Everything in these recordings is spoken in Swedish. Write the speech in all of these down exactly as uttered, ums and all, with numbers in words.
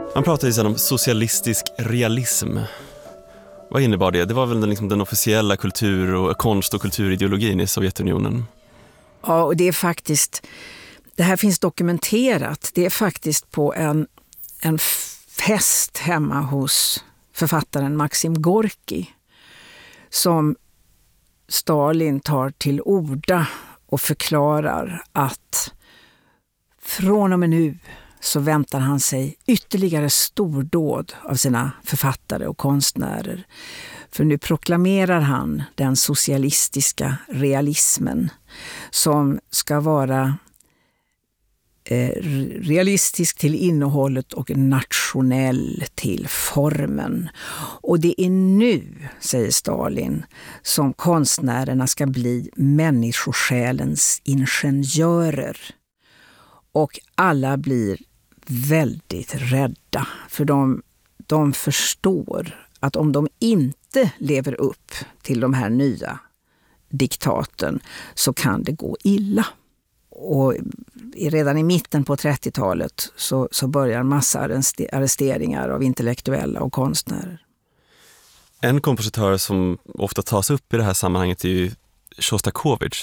Man pratar ju sedan om socialistisk realism. Vad innebar det? Det var väl den, liksom, den officiella kultur- och konst- och kulturideologin i Sovjetunionen? Ja, och det är faktiskt, det här finns dokumenterat. Det är faktiskt på en, en fest hemma hos författaren Maxim Gorki som Stalin tar till orda och förklarar att från och med nu så väntar han sig ytterligare stordåd av sina författare och konstnärer. För nu proklamerar han den socialistiska realismen som ska vara eh, realistisk till innehållet och nationell till formen. Och det är nu, säger Stalin, som konstnärerna ska bli människosjälens ingenjörer. Och alla blir väldigt rädda, för de, de förstår att om de inte lever upp till de här nya diktaten så kan det gå illa. Och redan i mitten på trettiotalet så, så börjar massa arresteringar av intellektuella och konstnärer. En kompositör som ofta tas upp i det här sammanhanget är ju Sjostakovitj.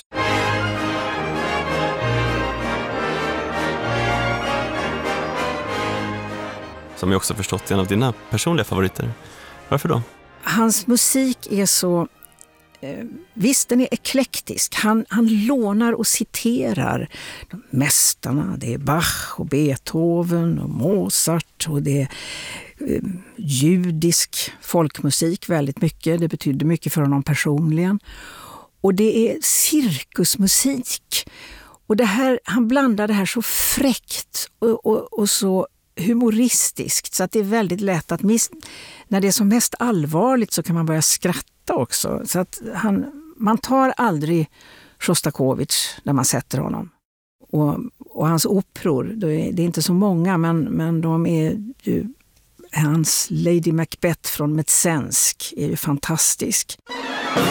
Som jag också förstått är en av dina personliga favoriter. Varför då? Hans musik är så... Eh, visst, den är eklektisk. Han, han lånar och citerar de mästarna. Det är Bach och Beethoven och Mozart. Och det är eh, judisk folkmusik väldigt mycket. Det betyder mycket för honom personligen. Och det är cirkusmusik. Och det här, han blandar det här så fräckt och, och, och så humoristiskt så att det är väldigt lätt att miss... när det är som mest allvarligt så kan man börja skratta också. Så att han, man tar aldrig Sjostakovitj när man sätter honom. Och, och hans operor, det är, det är inte så många, men, men de är ju... Hans Lady Macbeth från Metsensk är ju fantastisk.